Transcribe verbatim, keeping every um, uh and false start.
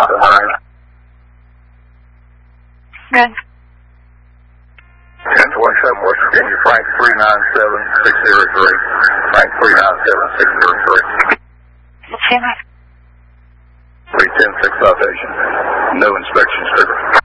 Good. ten twenty-seven West Virginia, Frank three nine seven six zero three. Frank three nine seven six zero three. What's your name? three ten six citation. No inspection sticker.